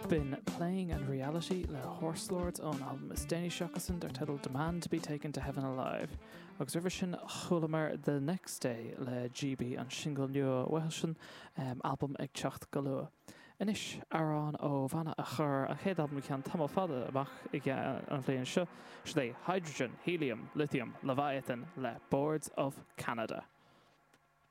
Been Playing and Reality le Horse Lords on album is Danny Shockerson, their title Demand to be Taken to Heaven Alive. Agus Riversion Chulamer The Next Day le GB and Shingle New Welshan album ag teacht galua. Inis arán ó bhana a chur a chéad album cean tamil fada amach ag an bhliain seo, Hydrogen, Helium, Lithium, Leviathan le Boards of Canada.